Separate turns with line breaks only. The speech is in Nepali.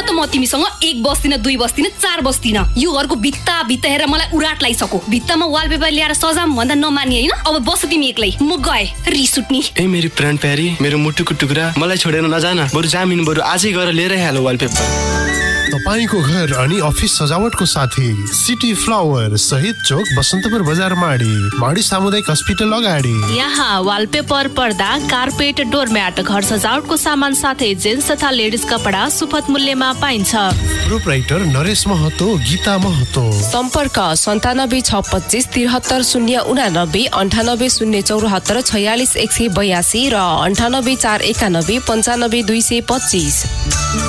त म तिमीसँग 1 बस्दिन 2 बस्दिन 4 बस्दिन। यो घरको भित्ता हेरेर मलाई उराट लागिसक्यो। भित्तामा वालपेपर ल्याएर सजाम भन्दा नमान्ने हैन। अब बस तिमी एक्लै, म गए रिस उठ्नी।
ए मेरी प्राण प्यारी, मेरो मुटुको टुक्रा, मलाई छोडेर नजान। बरु जामिन बरु आजै गएर लिएरै हाल वालपेपर।
तपाईको घर अनि अफिस सजावटको साथी सिटी फ्लावर शहीद चोक बसन्तपुर बजार माडी सामुदायिक अस्पताल अगाडि।
यहाँ वालपेपर, पर्दा, कार्पेट, डोरम्याट, घर सजावटको सामान साथै जेन्ट्स तथा लेडिज कपडा सुपथ मूल्यमा पाइन्छ।
प्रोप्राइटर नरेश महतो, गीता महतो।
सम्पर्क 97 625 73 089 98 074 46 182 र 98 491 95 225।